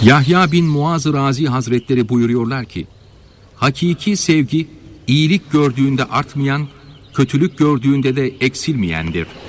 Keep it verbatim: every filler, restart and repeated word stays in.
Yahya bin Muaz Razi Hazretleri buyuruyorlar ki, hakiki sevgi, iyilik gördüğünde artmayan, kötülük gördüğünde de eksilmeyendir.